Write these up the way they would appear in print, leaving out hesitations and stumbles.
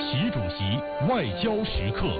习主席外交时刻。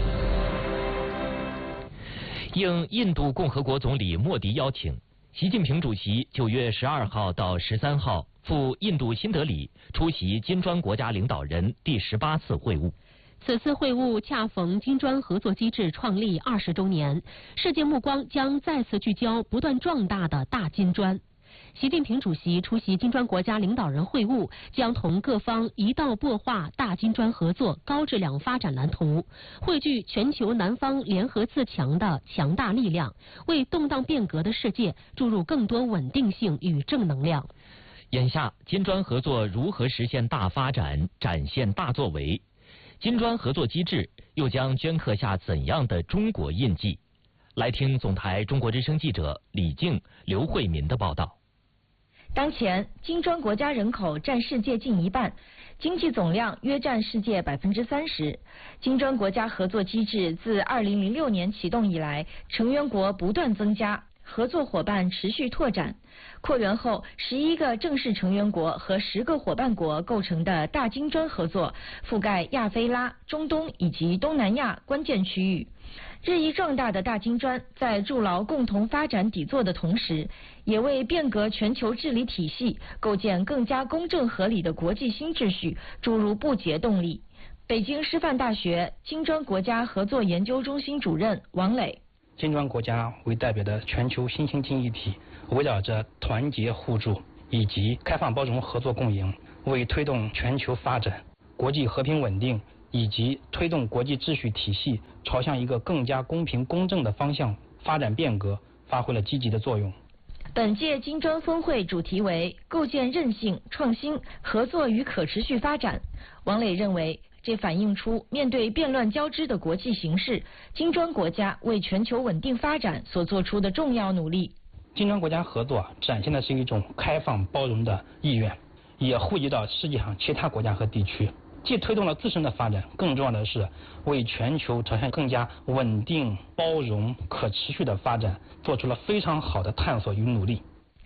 应印度共和国总理莫迪邀请，习近平主席9月12号到13号赴印度新德里出席金砖国家领导人第18次会晤。 此次会晤恰逢金砖合作机制创立20周年，世界目光将再次聚焦不断壮大的大金砖。习近平主席出席金砖国家领导人会晤，将同各方一道擘画大金砖合作高质量发展蓝图，汇聚全球南方联合自强的强大力量，为动荡变革的世界注入更多稳定性与正能量。 眼下，金砖合作如何实现大发展、展现大作为？金砖合作机制又将镌刻下怎样的中国印记？来听总台中国之声记者李静、刘慧民的报道。 当前，金砖国家人口占世界近一半，经济总量约占世界30%。金砖国家合作机制自2006年启动以来，成员国不断增加，合作伙伴持续拓展。扩员后，11个正式成员国和10个伙伴国构成的大金砖合作，覆盖亚非拉、中东以及东南亚关键区域。日益壮大的大金砖在筑牢共同发展底座的同时，也为变革全球治理体系、构建更加公正合理的国际新秩序注入不竭动力。北京师范大学金砖国家合作研究中心主任王磊： 金砖国家为代表的全球新兴经济体，围绕着团结互助以及开放包容合作共赢，为推动全球发展、国际和平稳定以及推动国际秩序体系朝向一个更加公平公正的方向发展变革发挥了积极的作用。 本届金砖峰会主题为构建韧性、创新、合作与可持续发展。王磊认为，这反映出面对变乱交织的国际形势，金砖国家为全球稳定发展所做出的重要努力。 金砖国家合作展现的是一种开放包容的意愿，也惠及到世界上其他国家和地区，既推动了自身的发展，更重要的是为全球朝向更加稳定、包容、可持续的发展做出了非常好的探索与努力。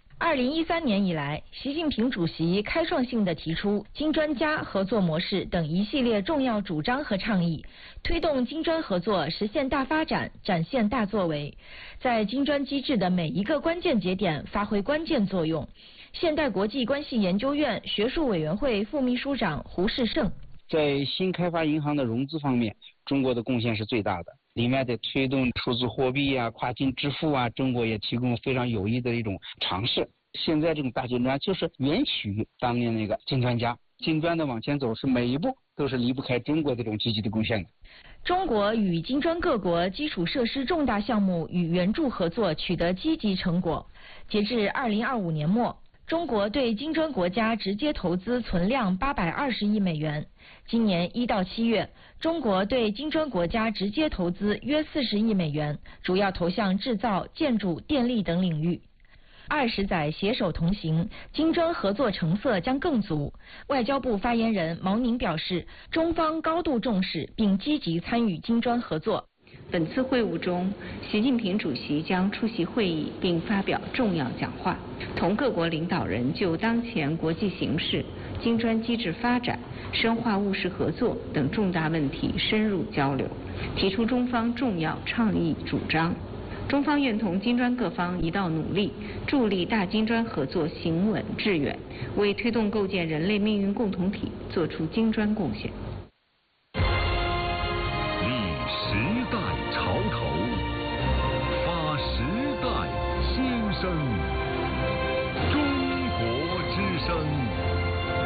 2013年以来，习近平主席开创性地提出金砖加合作模式等一系列重要主张和倡议，推动金砖合作实现大发展，展现大作为，在金砖机制的每一个关键节点发挥关键作用。现代国际关系研究院学术委员会副秘书长胡世胜： 在新开发银行的融资方面，中国的贡献是最大的。里面的推动数字货币啊、跨境支付啊，中国也提供非常有益的一种尝试。现在这种大金砖就是源起于当年那个金砖加，金砖的往前走是每一步都是离不开中国这种积极的贡献的。 中国与金砖各国基础设施重大项目与援助合作取得积极成果。截至2025年末，中国对金砖国家直接投资存量820亿美元。今年1到7月，中国对金砖国家直接投资约40亿美元，主要投向制造、建筑、电力等领域。20载携手同行，金砖合作成色将更足。外交部发言人毛宁表示，中方高度重视并积极参与金砖合作。 本次会晤中，习近平主席将出席会议并发表重要讲话，同各国领导人就当前国际形势、金砖机制发展、深化务实合作等重大问题深入交流，提出中方重要倡议主张。中方愿同金砖各方一道努力，助力大金砖合作行稳致远，为推动构建人类命运共同体作出金砖贡献。